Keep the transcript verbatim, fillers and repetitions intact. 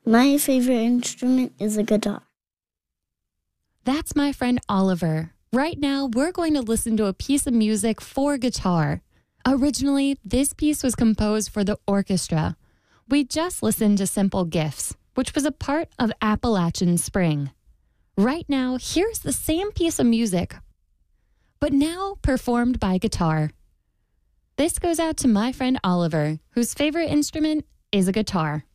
My favorite instrument is a guitar. That's my friend Oliver. Right now, we're going to listen to a piece of music for guitar. Originally, this piece was composed for the orchestra. We just listened to Simple Gifts, which was a part of Appalachian Spring. Right now, here's the same piece of music, but now performed by guitar. This goes out to my friend Oliver, whose favorite instrument is a guitar.